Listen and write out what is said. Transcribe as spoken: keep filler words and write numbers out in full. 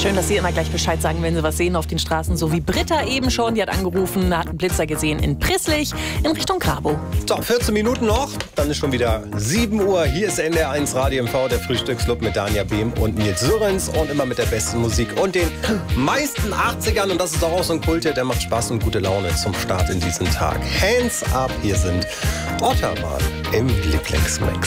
Schön, dass Sie immer gleich Bescheid sagen, wenn Sie was sehen auf den Straßen. So wie Britta eben schon. Die hat angerufen, hat einen Blitzer gesehen in Prisslich in Richtung Grabo. So, vierzehn Minuten noch. Dann ist schon wieder sieben Uhr. Hier ist N D R eins Radio M V, der Frühstücksclub mit Danja Behm und Nils Sörens. Und immer mit der besten Musik und den meisten achtzigern. Und das ist auch so ein Kult, der macht Spaß und gute Laune zum Start in diesen Tag. Hands up, hier sind Ottermann im Lieblingsmix.